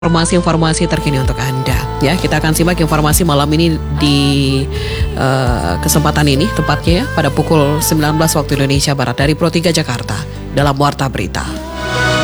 informasi-informasi terkini untuk Anda. Ya, kita akan simak informasi malam ini di kesempatan ini, tepatnya ya, pada pukul 19 waktu Indonesia Barat dari Pro 3 Jakarta dalam Warta Berita.